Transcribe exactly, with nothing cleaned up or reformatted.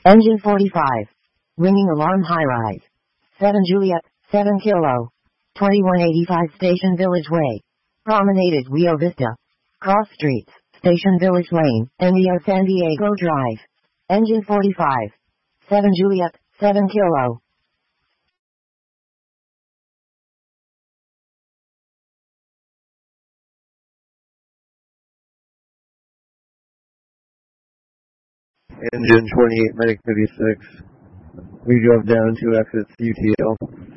Engine forty-five. Ringing alarm high-rise. seven Juliet, seven Kilo. twenty-one eighty-five Station Village Way. Promenade Rio Vista. Cross Streets, Station Village Lane, and Rio San Diego Drive. Engine forty-five. seven Juliet, seven Kilo. Engine twenty-eight Medic fifty-six. We drove down to exits U T L.